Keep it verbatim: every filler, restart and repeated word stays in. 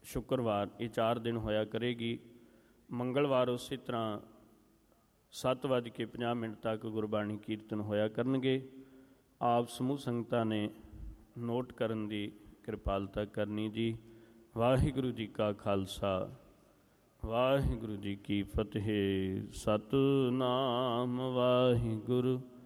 ਸ਼ੁੱਕਰਵਾਰ ਇਹ ਚਾਰ ਦਿਨ ਹੋਇਆ ਕਰੇਗੀ। ਮੰਗਲਵਾਰ ਉਸੇ ਤਰ੍ਹਾਂ ਸੱਤ ਵੱਜ ਕੇ ਪੰਜਾਹ ਮਿੰਟ ਤੱਕ ਗੁਰਬਾਣੀ ਕੀਰਤਨ ਹੋਇਆ ਕਰਨਗੇ। ਆਪ ਸਮੂਹ ਸੰਗਤਾਂ ਨੇ ਨੋਟ ਕਰਨ ਦੀ ਕਿਰਪਾਲਤਾ ਕਰਨੀ ਜੀ। ਵਾਹਿਗੁਰੂ ਜੀ ਕਾ ਖਾਲਸਾ ਵਾਹਿਗੁਰੂ ਜੀ ਕੀ ਫਤਿਹ। ਸਤਿਨਾਮ ਵਾਹਿਗੁਰੂ